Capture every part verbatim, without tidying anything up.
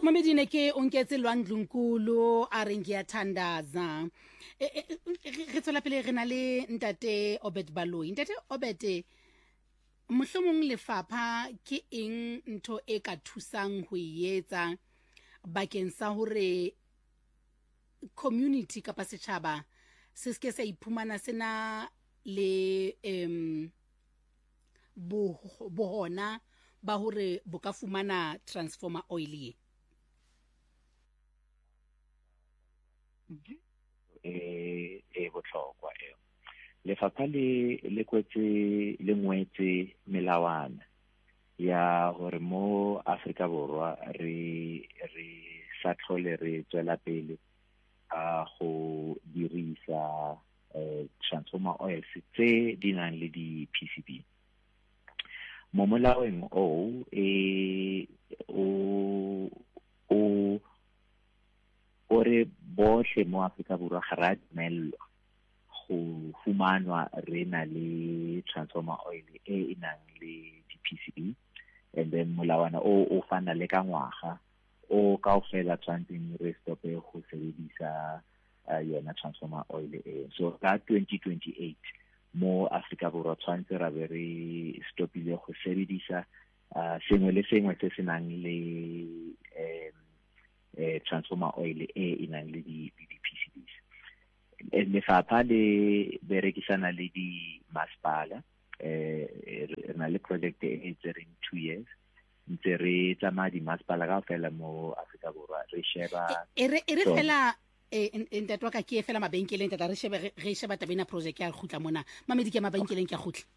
Mamedine ke o nketse Lwandlunkulu a reng ke a thandaza. Re tswela pele re na le ntate Obed Baloyi. Ntate Obed, mohlomong lefapha ke eng ntho e ka thusang ho etsa bakeng sa hore community kapa setjhaba se ske sa iphumana sena le em bohona ba hore bo ka fumana transformer oil e e e botlhokwa e lefapha le le kwetse le ngwetse melawana ya gore mo Afrika Borwa re re sa tlhole re tswela pele a go dirisa transformer oils tse di nang le di P C B mo molaong o e o o ore bohle mo Afrika Borwa ga ra dumellwa go fumanwa re na le transformer oil e nang le di P C B and then molawana o o fana le ka ngwaga o kaofela tshwantseng re stope go sebedisa yona transformer oil e so ka twenty twenty-eight mo Afrika Borwa tshwantse ra be re stopile go sebedisa sengwe le sengwe se se nang le eh transformer oil e inang le di P C Bs. Lefapha le berekisana le di masepala eh re na le project e tsering two years ntse re tsamaya di masepala ka fela mo Afrika Borwa re sheba e re fela e ntatwa ka ke fela mabenkeleng tata re sheba re sheba tabena project ya khutla mona mamedi ke mabenkeleng ke khutla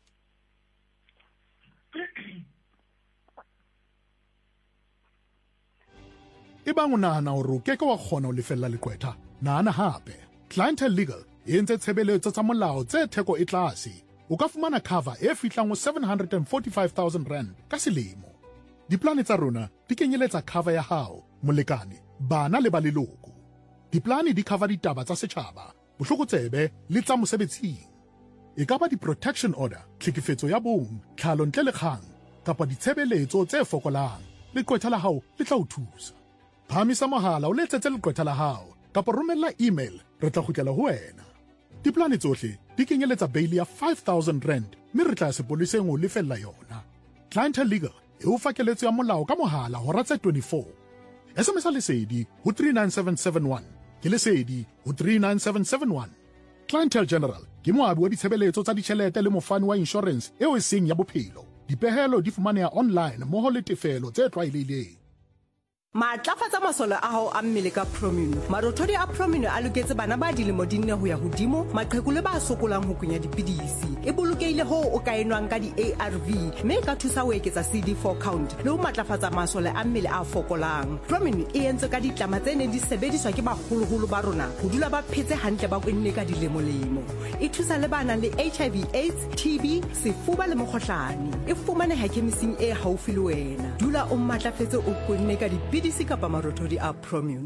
e bang o nahana hore o keke wa kgona ho lefella leqwetha nahana hape Clientele Legal e entse tshebeletso tsa molao tse theko e tlase o ka fumana cover e fihlang ho seven hundred forty-five thousand rand ka selemo diplane tsa rona di kenyeletsa cover ya hao molekane bana le ba leloko diplane di cover ditaba tsa setjhaba bohlokotsebe le tsa mosebetsing e ka ba di protection order tlhekefetso ya bong tlhalo ntle le kgang kapa ditshebeletso tse fokolang leqwetha la hao le tla o thusa phamisa mohala o letsetse leqwetha la hao kapa romella email re tla kgutlela ho wena diplane tsohle di kenyeletsa bail ya five thousand rand mme re tla sepoliseng o lefella yona Clientele Legal e o fa keletso ya molao ka mohala hora tse twenty-four S M S lesedi ho three nine seven seven one ke lesedi ho three nine seven seven one Clientele General ke moabi wa ditshebeletso tsa ditjhelete le mofani wa insurance eo e seng ya bophelo dipehelo di fumaneha online mo le tefelo tse tlwaelehileng Matlafatsa masole a hao a mmele ka Promino. Marothodi a Promino a loketse bana ba dilemo di nne ho ya hodimo, maqheku le ba sokolang ho kunya dipidisi. E bolokeile ho o ka enwang ka di A R V, mme ka thusa ho eketsa C D four count le ho matlafatsa masole a mmele a fokolang. Promino e entse ka ditlama tse ne di sebediswa ke baholo-holo ba rona ho dula ba phetse hantle ba kwenne ka dilemo-lemo. E thusa le bana le H I V AIDS, T B, sefuba le mokgohlane. E fumaneha khemising e haufi le wena. Dula o matlafetse o kwenne ka dipidisi disi kapa marothodi a Promune.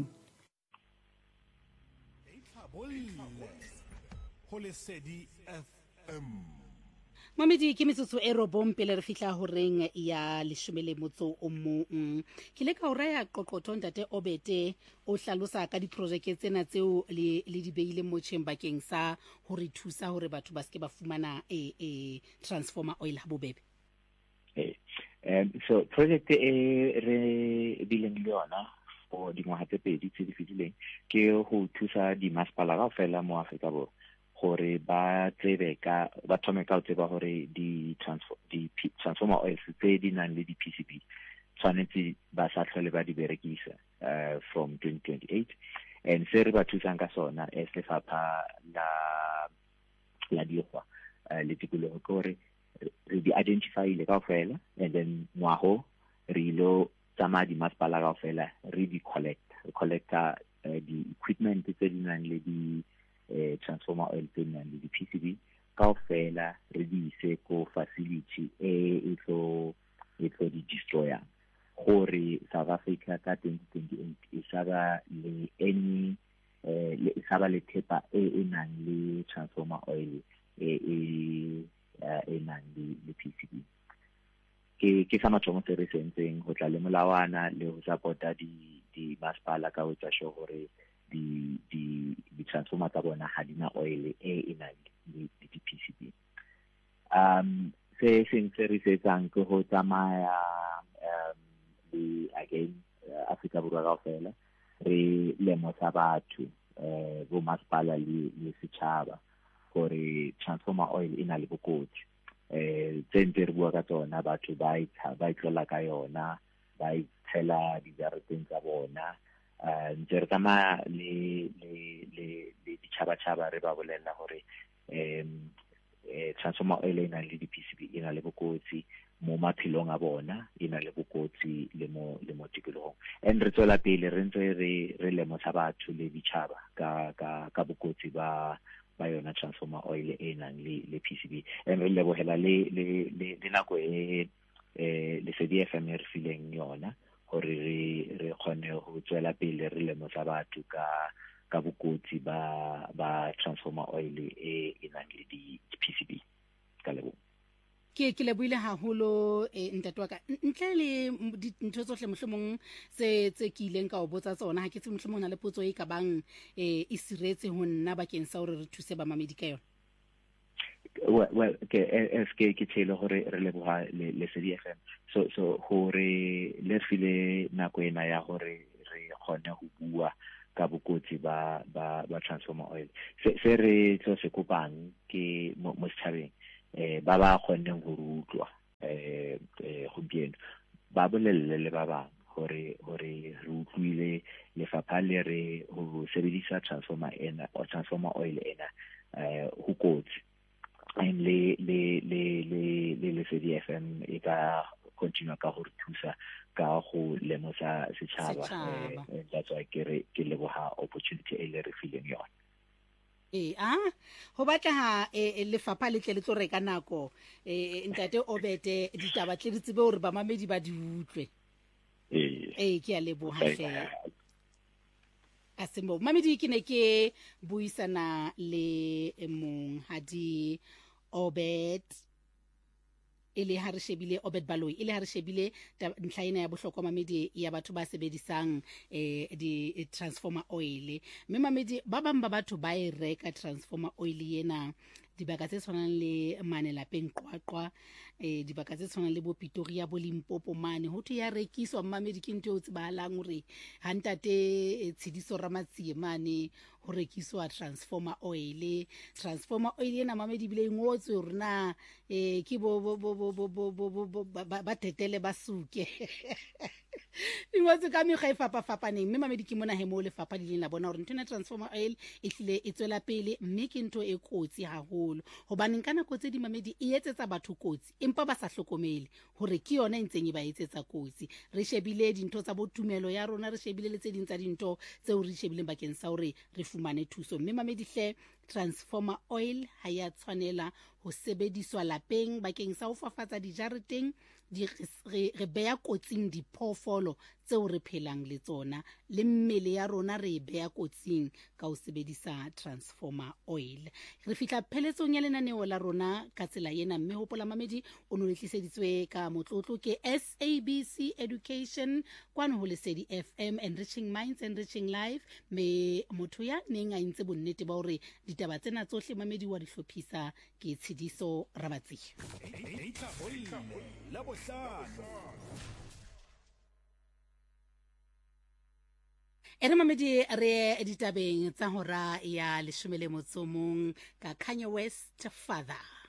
Mamedi ke metsotso e robong pele re fihla ho reng ya leshome le motso o mong ke le ka ora ya qoqotho ntate Obete o hlalosa ka di project tsena tseo le le di beile mo bakeng sa ho re thusa hore batho ba ske ba fumana e e transformer oil ha bobebe. Um, so project e re bileng le yona for dingwaga tse pedi tse di fetileng ke go thusa di masepala ka fela mo Afrika Borwa gore ba tsebe ka ba thome ka tseba gore di transfer di transformer oils tse di nang le di P C B tshwanetse ba sa tlhole ba di berekisa uh, from twenty twenty-eight and se re ba thusang ka sona es lefapha la la dikgwa uh, le tikologo gore re di identify le ka fela and then ngwaho re lo tsamaya di masepala ka fela re di collect re collecta uh, di equipment tse di nang le di uh, transformer oil tse di nang le di P C B ka fela re di ise ko facility e e tlo e tlo di destroyer gore South Africa ka twenty twenty-eight e saba le any uh, le saba le thepa e e nang le transformer oil e e uh, e nang le P C B ke ke sa mathomo se re sentseng go tla le molawana le go supporta di di masepala ka o tsa sure gore di di di transformer tsa bona ha dina oil e ena le di P C B. Um se seng se re setsang ke ho tsamaya um di again uh, Africa Borwa kaofela re lemosa batho eh bo masepala le le setšhaba gore transformer oil ena le bokotsi. Eh tsentse re bua ka tsona batho ba itha ba itlola ka yona ba itshela dijareteng tsa bona. eh ntse re tsamaya le le le le ditšhaba-tšhaba re ba bolella gore em eh transformer oil ena le di P C B ena le bokotsi mo maphelong a bona, ena le bokotsi le mo le mo tikologong. And re tswela pele re ntse re re lemosa batho le ditšhaba ka ka ka bokotsi ba ba yona transformer oil e nang le le P C B. And re lebogela le le le nako e eh le C D F M re fileng yona gore re re kgone go tswela pele re lemosa batho ka ka bokotsi ba ba transformer oil e nang le di P C B ka lebo ke ke leboile haholo ntate wa ka ntle le dintho tsohle mohlomong se tse ke ileng ka o botsa tsona ha ke tse mohlomong na le potso e ka bang e isiretse ho nna bakeng sa hore re thuse ba mamedi ka yona. well well ke es ke ke tshelo gore re leboga le C D F M so so gore le file nako ena ya gore re kgone go bua ka bokotsi ba ba ba transformer oil se se re tlo se kopang ke mo setšhabeng eh ba ba kgonneng go rutlwa eh go bieno ba bolelle le ba bang gore gore re utlwile lefapha le re go sebedisa transformer ena o transformer oil ena eh go kotsi and le le le le le C D F M e ka continue ka go re thusa ka go lemosa setšhaba eh that's why ke re ke leboga opportunity e le re fileng yona. Eh ah ho batla ha lefapha le tle le tlo reka nako eh ntate Obete ditaba tle di tsebe hore ba mamedi ba di utlwe. Eh eh ke a leboga hle asembo mamedi ke ne ke buisana le mong hadi Obet ele ha re shebile Obet Baloyi ele ha re shebile ntlhaena ya bohlokwa mamedi ya batho ba sebedisang eh di transformer oil mme mamedi ba bang ba batho ba e reka transformer oil yena dibaka tse tshwanang le Manelapeng Qwaqwa eh dibaka tse tshwanang le bo Pretoria bo Limpopo mane ho thwe ya rekiswa mamedi ke ntwe o tsibahalang hore ha ntate Tshidiso Ramatsie mane ho rekiswa transformer oil transformer oil ena mamedi bile ngotswe hore na eh ke bo bo bo bo bo ba tetele ba suke ingotse ka mekga e fapa fapaneng mme mamedi ke mona he mo le fapa le la bona hore ntona transformer oil e hlile e tswela pele mme ke ntho e kotsi haholo hobane kana kotsi di mamedi e etsetsa batho kotsi empa ba sa hlokomele hore ke yona ntseng e ba etsetsa kotsi re shebile dintho tsa botumelo ya rona re shebile le tse ding tsa dintho tseo re shebile bakeng sa hore re fumane thuso mme mamedi hle transformer oil ha ya tshwanela ho sebediswa lapeng bakeng sa ho fafatsa dijareteng di re beya kotsing diphoofolo tseo re phelang le tsona le mmele ya rona re beya kotsing ka ho sebedisa transformer oil. Re fihla pheletsong ya lenaneo la rona ka tsela yena mme hopola mamedi o no le tliseditswe ka motlotlo ke S A B C Education kwana ho Lesedi F M Enriching Minds Enriching Life me motho ya neng a ntse bonnete ba hore ditaba tsena tsohle mamedi wa di hlophisa ke Tshidiso Ramatsie. Ere mamedi re ditabeng tsa hora ya leshome le motsomong ka Kanye West Father.